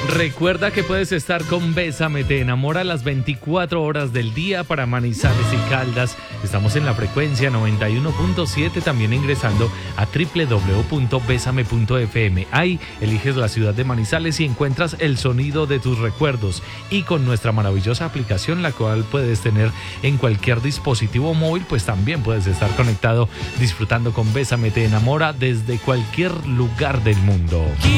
Recuerda que puedes estar con Bésame Te Enamora las 24 horas del día para Manizales y Caldas. Estamos en la frecuencia 91.7, también ingresando a www.besame.fm. Ahí eliges la ciudad de Manizales y encuentras el sonido de tus recuerdos. Y con nuestra maravillosa aplicación, la cual puedes tener en cualquier dispositivo móvil, pues también puedes estar conectado disfrutando con Bésame Te Enamora desde cualquier lugar del mundo.